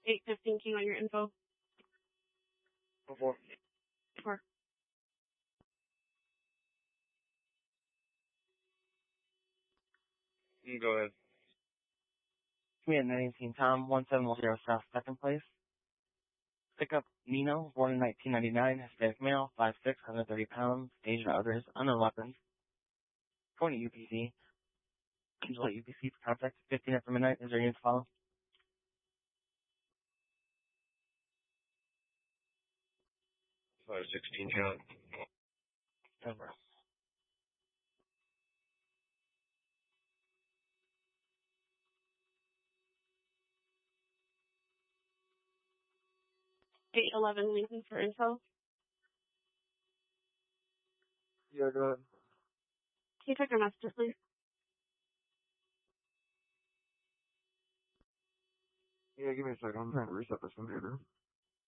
8:15, can you on your info? Before. 4. Go ahead. We had 19 Tom, 1710 South 2nd Place. Pickup Nino, born in 1999, Hispanic male, 5'6", 130 pounds, Asian others, unknown weapons. Going to UPC. Angela UPC for contact 15 after midnight. Is there a unit to follow? 516 count. Over. $811 Lincoln for info. Yeah, go ahead. Can you check your messages, please? Yeah, give me a second. I'm trying to reset this computer.